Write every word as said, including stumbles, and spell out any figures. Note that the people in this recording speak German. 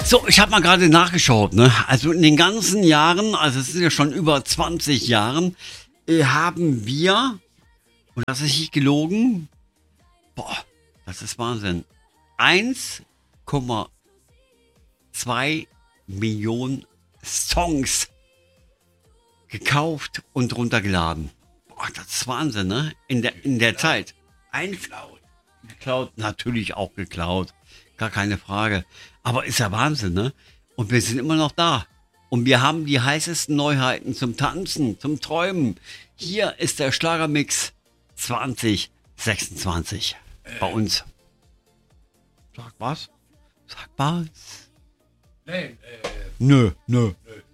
So, ich habe mal gerade nachgeschaut, ne? Also in den ganzen Jahren, also es sind ja schon über zwanzig Jahren, äh, haben wir, und das ist nicht gelogen, boah, das ist Wahnsinn, eins Komma zwei Millionen Songs gekauft und runtergeladen. Boah, das ist Wahnsinn, ne? In der, in der Zeit. Ein Geklaut. Geklaut, natürlich auch geklaut. Gar keine Frage. Aber ist ja Wahnsinn, ne? Und wir sind immer noch da. Und wir haben die heißesten Neuheiten zum Tanzen, zum Träumen. Hier ist der Schlagermix zwanzig sechsundzwanzig bei uns. Sag was? Sag was? Nee, äh, Nö, nö. nö.